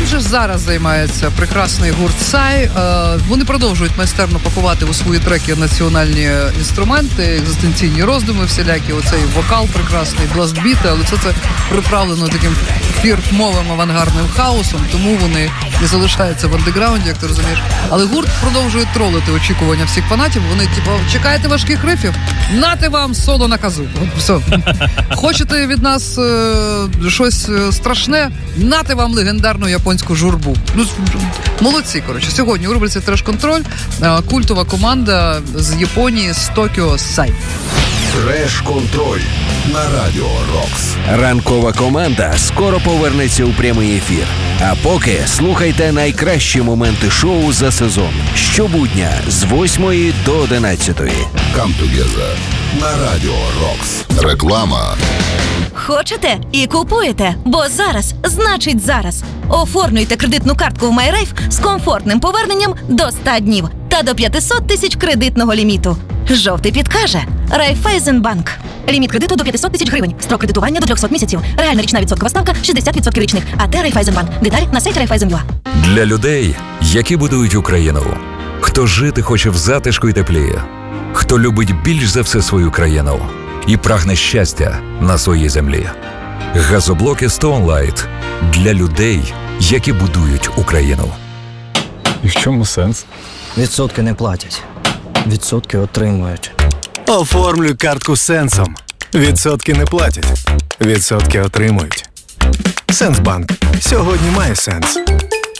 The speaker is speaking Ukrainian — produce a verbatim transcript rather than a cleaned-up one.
же ж зараз займається прекрасний гурт Сай. Е, вони продовжують майстерно пакувати у свої треки національні інструменти, екзистенційні роздуми всілякі, оцей вокал прекрасний, бластбіти, але все це приправлено таким фіртмовим авангардним хаосом, тому вони і залишаються в андеграунді, як ти розумієш. Але гурт продовжує тролити очікування всіх фанатів. Вони, типу, чекаєте важких рифів? Нате вам соло на казу. Все. Хочете від нас е, щось страшне? Нате вам легендарну японську журбу. Ну, молодці, коротше. Сьогодні у рубриці «Треш-контроль» культова команда з Японії, з Токіо, Сай. Треш-контроль на Радіо Рокс. Ранкова команда скоро повернеться у прямий ефір. А поки слухайте найкращі моменти шоу за сезон. Щобудня з восьмої до одинадцятої. Come together на Радіо Рокс. Реклама. Хочете і купуєте, бо зараз значить зараз. Оформлюйте кредитну картку в MyRafe з комфортним поверненням до ста днів та до п'ятсот тисяч кредитного ліміту. Жовтий підкаже Райфайзенбанк. Ліміт кредиту до п'ятсот тисяч гривень. Строк кредитування до триста місяців. Реальна річна відсоткова ставка шістдесят відсотків річних. АТ Райфайзенбанк. Деталі на сайті Райфайзен.ua. Для людей, які будують Україну. Хто жити хоче в затишку і теплі. Хто любить більш за все свою країну і прагне щастя на своїй землі. Газоблоки Stone Light для людей, які будують Україну. І в чому сенс? Відсотки не платять. Відсотки отримують. Оформлюй картку Сенсом. Відсотки не платять. Відсотки отримують. Сенсбанк. Сьогодні має сенс.